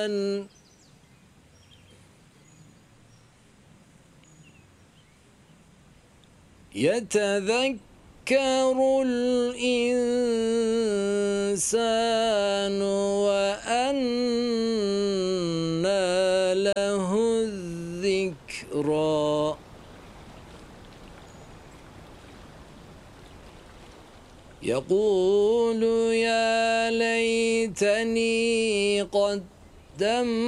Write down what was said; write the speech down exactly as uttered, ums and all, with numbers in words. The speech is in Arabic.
الإنسان يتذكر الإنسان وأنى له الذكرى يقول يا ليتني قدمت